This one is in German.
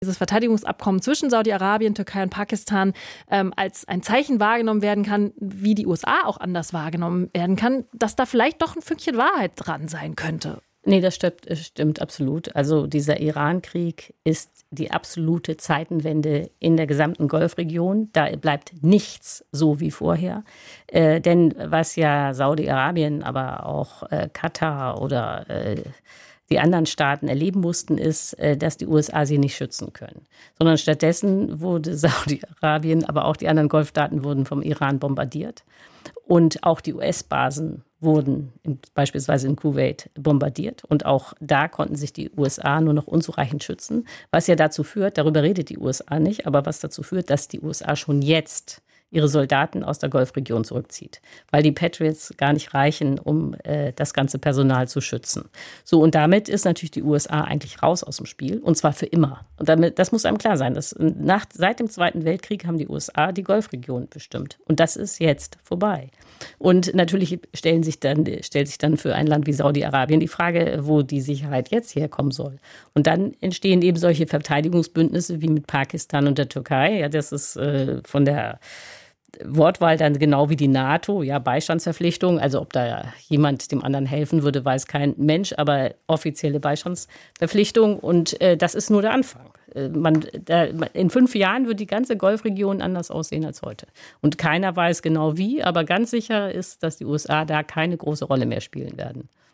dieses Verteidigungsabkommen zwischen Saudi-Arabien, Türkei und Pakistan als ein Zeichen wahrgenommen werden kann, wie die USA auch anders wahrgenommen werden kann, dass da vielleicht doch ein Fünkchen Wahrheit dran sein könnte. Nee, das stimmt absolut. Also dieser Iran-Krieg ist die absolute Zeitenwende in der gesamten Golfregion. Da bleibt nichts so wie vorher. Denn was ja Saudi-Arabien, aber auch Katar oder die anderen Staaten erleben mussten, ist, dass die USA sie nicht schützen können. Sondern stattdessen wurde Saudi-Arabien, aber auch die anderen Golfstaaten wurden vom Iran bombardiert. Und auch die US-Basen wurden beispielsweise in Kuwait bombardiert. Und auch da konnten sich die USA nur noch unzureichend schützen. Was ja dazu führt, darüber redet die USA nicht, aber was dazu führt, dass die USA schon jetzt ihre Soldaten aus der Golfregion zurückzieht, weil die Patriots gar nicht reichen, um das ganze Personal zu schützen. So, und damit ist natürlich die USA eigentlich raus aus dem Spiel, und zwar für immer. Und das muss einem klar sein. Seit dem Zweiten Weltkrieg haben die USA die Golfregion bestimmt. Und das ist jetzt vorbei. Und natürlich stellt sich dann für ein Land wie Saudi-Arabien die Frage, wo die Sicherheit jetzt herkommen soll. Und dann entstehen eben solche Verteidigungsbündnisse wie mit Pakistan und der Türkei. Ja, das ist von der Wortwahl dann genau wie die NATO, ja, Beistandsverpflichtung. Also ob da jemand dem anderen helfen würde, weiß kein Mensch, aber offizielle Beistandsverpflichtung. Und das ist nur der Anfang. In 5 Jahren wird die ganze Golfregion anders aussehen als heute. Und keiner weiß genau wie, aber ganz sicher ist, dass die USA da keine große Rolle mehr spielen werden.